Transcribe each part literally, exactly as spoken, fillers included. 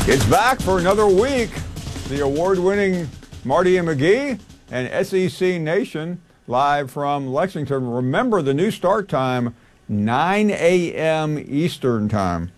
It's back for another week. The award-winning Marty and McGee and S E C Nation live from Lexington. Remember the new start time, nine a.m. Eastern time.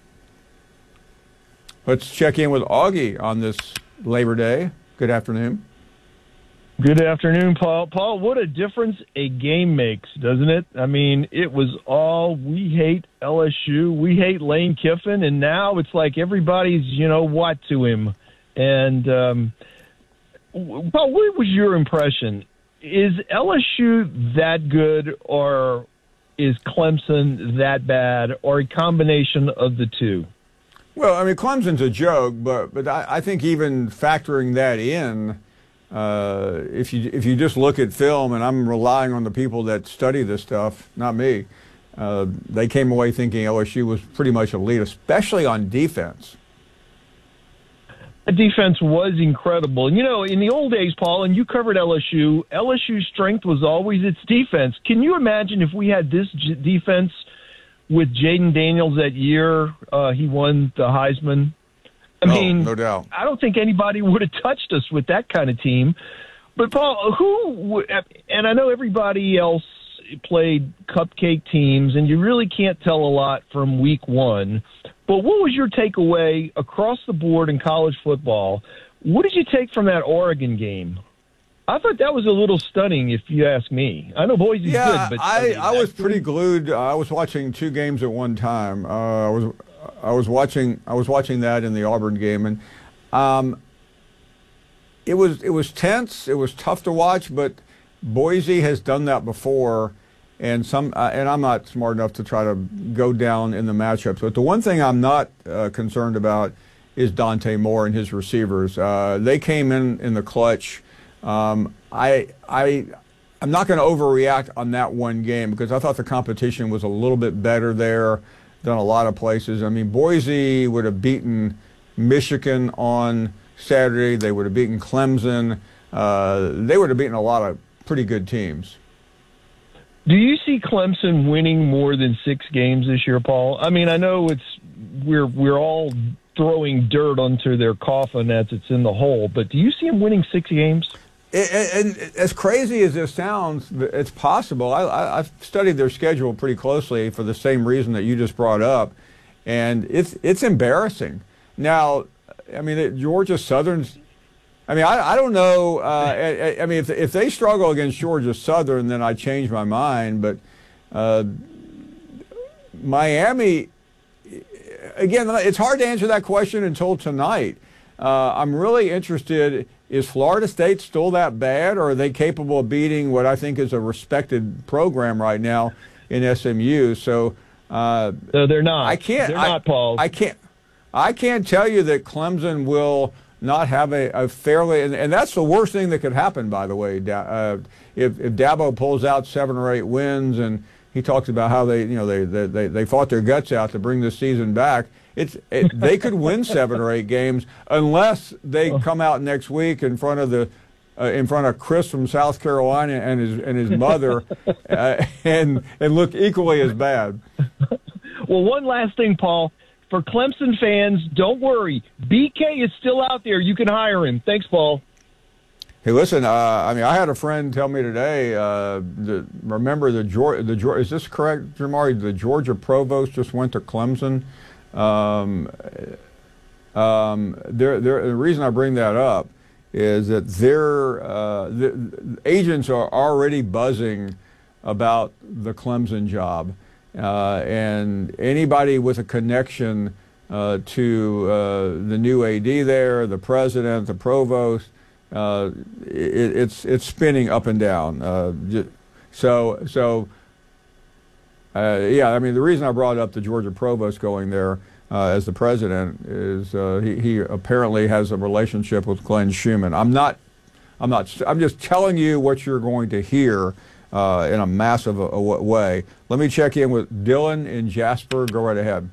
Let's check in with Augie on this Labor Day. Good afternoon. Good afternoon, Paul. Paul, what a difference a game makes, doesn't it? I mean, it was all, we hate L S U, we hate Lane Kiffin, and now it's like everybody's, you know, what to him. And, um, Paul, what was your impression? Is L S U that good, or is Clemson that bad, or a combination of the two? Well, I mean, Clemson's a joke, but, but I, I think even factoring that in, Uh, if you if you just look at film, and I'm relying on the people that study this stuff, not me, uh, they came away thinking L S U was pretty much elite, especially on defense. The defense was incredible. You know, in the old days, Paul, and you covered L S U, L S U's strength was always its defense. Can you imagine if we had this J- defense with Jaden Daniels that year uh, he won the Heisman? I mean, oh, no doubt. I don't think anybody would have touched us with that kind of team. But, Paul, who – and I know everybody else played cupcake teams, and you really can't tell a lot from week one. But what was your takeaway across the board in college football? What did you take from that Oregon game? I thought that was a little stunning, if you ask me. I know Boise's yeah, good, but I, I, mean, I was pretty glued. I was watching two games at one time. Uh, I was – I was watching. I was watching that in the Auburn game, and um, it was it was tense. It was tough to watch, but Boise has done that before, and some. Uh, and I'm not smart enough to try to go down in the matchups. But the one thing I'm not uh, concerned about is Dante Moore and his receivers. Uh, they came in in the clutch. Um, I I I'm not going to overreact on that one game because I thought the competition was a little bit better there than a lot of places. I mean, Boise would have beaten Michigan on Saturday. They would have beaten Clemson. Uh, they would have beaten a lot of pretty good teams. Do you see Clemson winning more than six games this year, Paul? I mean, I know it's we're we're all throwing dirt onto their coffin as it's in the hole, but do you see them winning six games? And, and as crazy as this sounds, it's possible. I, I, I've studied their schedule pretty closely for the same reason that you just brought up, and it's it's embarrassing. Now, I mean, Georgia Southern's. I mean, I, I don't know. Uh, I, I mean, if if they struggle against Georgia Southern, then I change my mind. But uh, Miami, again, it's hard to answer that question until tonight. Uh, I'm really interested. Is Florida State still that bad, or are they capable of beating what I think is a respected program right now in S M U? So, uh, no, they're not. I can't. They're I, not, Paul. I can't. I can't tell you that Clemson will not have a, a fairly, and, and that's the worst thing that could happen. By the way, uh, if if Dabo pulls out seven or eight wins, and he talks about how they, you know, they they they, they fought their guts out to bring this season back. It's it, they could win seven or eight games unless they come out next week in front of the uh, in front of Chris from South Carolina and his and his mother uh, and and look equally as bad. Well, one last thing, Paul. For Clemson fans, don't worry. B K is still out there. You can hire him. Thanks, Paul. Hey, listen. Uh, I mean, I had a friend tell me today. Uh, the, remember the Georgia? The Georgia? Is this correct, Jamari? The Georgia provost just went to Clemson. Um, um, they're, they're, the reason I bring that up is that their uh, the agents are already buzzing about the Clemson job, uh, and anybody with a connection uh, to uh, the new A D there, the president, the provost, uh, it, it's it's spinning up and down. Uh, so so. Uh, yeah, I mean, the reason I brought up the Georgia provost going there uh, as the president is uh, he, he apparently has a relationship with Glenn Schumann. I'm not, I'm not, I'm just telling you what you're going to hear uh, in a massive a, a way. Let me check in with Dylan in Jasper. Go right ahead.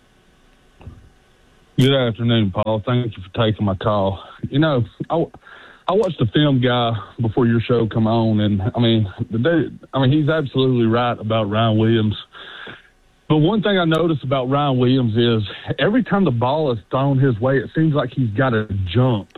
Good afternoon, Paul. Thank you for taking my call. You know, I, I watched the film guy before your show come on, and I mean, the dude, I mean, he's absolutely right about Ryan Williams. But one thing I noticed about Ryan Williams is every time the ball is thrown his way, it seems like he's got to jump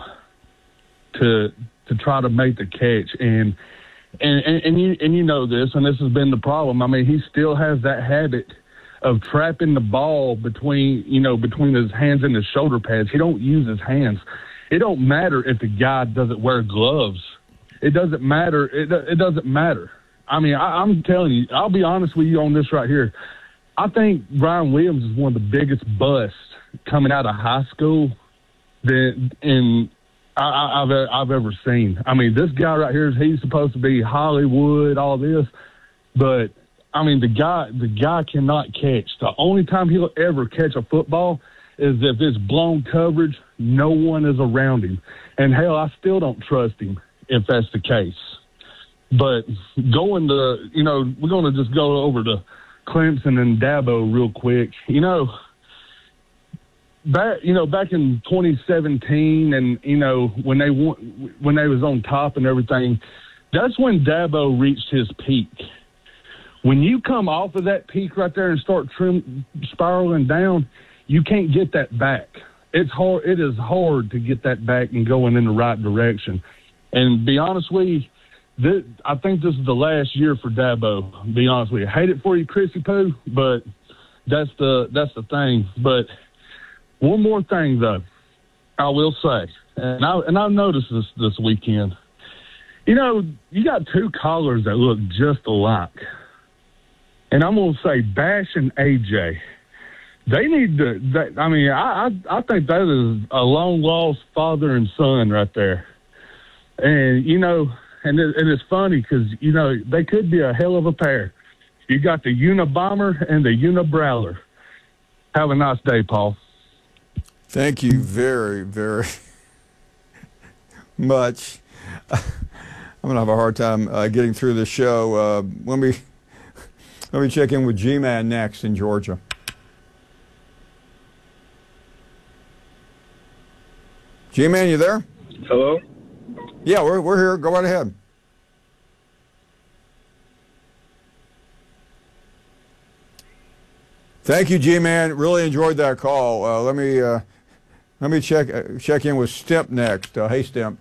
to to try to make the catch. And and, and, and you and you know this, and this has been the problem. I mean, he still has that habit of trapping the ball between, you know, between his hands and his shoulder pads. He don't use his hands. It don't matter if the guy doesn't wear gloves. It doesn't matter. It, it doesn't matter. I mean, I, I'm telling you, I'll be honest with you on this right here. I think Ryan Williams is one of the biggest busts coming out of high school that in I, I've I've ever seen. I mean, this guy right here, he's supposed to be Hollywood, all this, but I mean, the guy the guy cannot catch. The only time he'll ever catch a football is if it's blown coverage, no one is around him, and hell, I still don't trust him if that's the case. But going to, you know, we're going to just go over to Clemson and Dabo real quick. You know, back you know back in twenty seventeen, and you know when they won, when they was on top and everything, that's when Dabo reached his peak. When you come off of that peak right there and start trim, spiraling down, you can't get that back. It's hard. It is hard to get that back and going in the right direction. And be honest with you, This, I think this is the last year for Dabo. To be honest with you, hate it for you, Chrissy Poo, but that's the that's the thing. But one more thing, though, I will say, and I and I've noticed this this weekend. You know, you got two callers that look just alike, and I'm gonna say Bash and A J. They need to. They, I mean, I, I I think that is a long lost father and son right there, and you know. And, it, and it's funny because, you know, they could be a hell of a pair. You got the Unabomber and the Unabrawler. Have a nice day, Paul. Thank you very, very much. I'm going to have a hard time uh, getting through this show. Uh, let me let me check in with G-Man next in Georgia. G-Man, you there? Hello? Yeah, we're we're here. Go right ahead. Thank you, G-Man. Really enjoyed that call. Uh, let me uh, let me check uh, check in with Stimp next. Uh, hey, Stimp.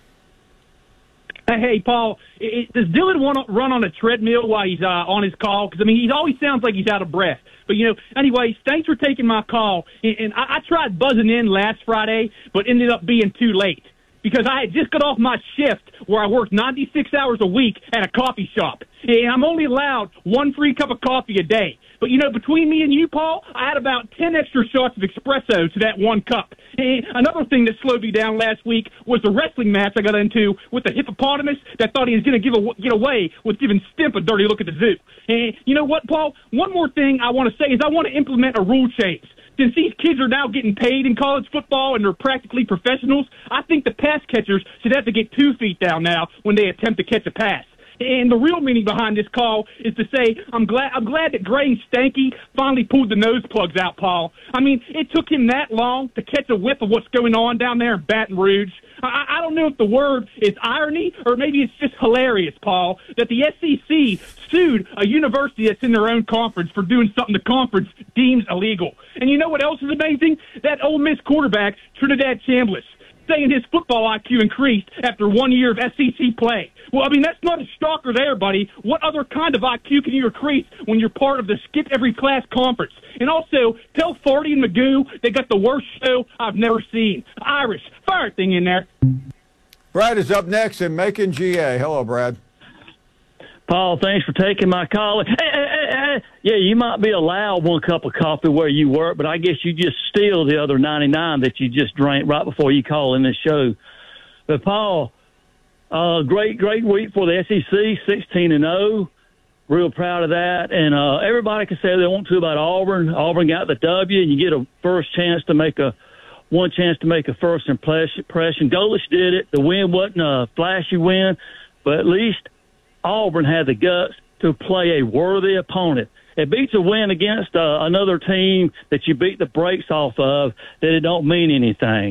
Hey, Paul. It, does Dylan want to run on a treadmill while he's uh, on his call? Because I mean, he always sounds like he's out of breath. But you know, anyways, thanks for taking my call. And, and I, I tried buzzing in last Friday, but ended up being too late, because I had just got off my shift where I worked ninety-six hours a week at a coffee shop. And I'm only allowed one free cup of coffee a day. But, you know, between me and you, Paul, I had about ten extra shots of espresso to that one cup. And another thing that slowed me down last week was the wrestling match I got into with the hippopotamus that thought he was going to give a, get away with giving Stimp a dirty look at the zoo. And you know what, Paul? One more thing I want to say is I want to implement a rule change. Since these kids are now getting paid in college football and they're practically professionals, I think the pass catchers should have to get two feet down now when they attempt to catch a pass. And the real meaning behind this call is to say I'm glad I'm glad that Gray and Stanky finally pulled the nose plugs out, Paul. I mean, it took him that long to catch a whiff of what's going on down there in Baton Rouge. I, I don't know if the word is irony or maybe it's just hilarious, Paul, that the S E C sued a university that's in their own conference for doing something the conference deems illegal. And you know what else is amazing? That Ole Miss quarterback, Trinidad Chambliss, saying his football I Q increased after one year of S E C play. Well, I mean, that's not a shocker there, buddy. What other kind of I Q can you increase when you're part of the skip-every-class conference? And also, tell Farty and Magoo they got the worst show I've never seen. Irish, fire thing in there. Brad is up next in Macon, G A. Hello, Brad. Paul, thanks for taking my call. Hey, hey, hey, hey. Yeah, you might be allowed one cup of coffee where you work, but I guess you just steal the other ninety-nine that you just drank right before you call in this show. But, Paul, uh, great, great week for the S E C, sixteen and oh. Real proud of that. And uh, everybody can say they want to about Auburn. Auburn got the W, and you get a first chance to make a one chance to make a first impression. Golesh did it. The win wasn't a flashy win, but at least Auburn had the guts to play a worthy opponent. It beats a win against uh, another team that you beat the brakes off of, that it don't mean anything.